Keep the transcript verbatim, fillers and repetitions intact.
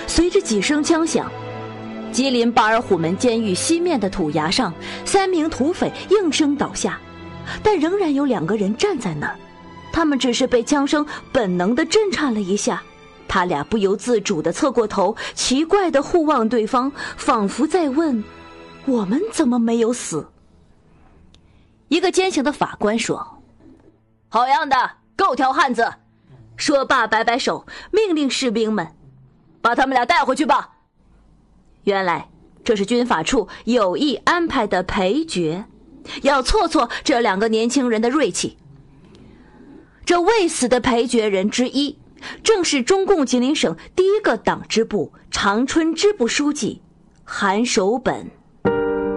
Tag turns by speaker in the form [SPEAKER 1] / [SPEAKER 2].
[SPEAKER 1] 随着几声枪响，吉林巴尔虎门监狱西面的土崖上，三名土匪应声倒下，但仍然有两个人站在那儿，他们只是被枪声本能地震颤了一下，他俩不由自主地侧过头，奇怪地互望对方，仿佛在问：我们怎么没有死？一个坚强的法官说：好样的，够条汉子！说罢摆摆手，命令士兵们把他们俩带回去吧。原来这是军法处有意安排的陪决，要挫挫这两个年轻人的锐气。这未死的陪决人之一，正是中共吉林省第一个党支部长春支部书记韩守本。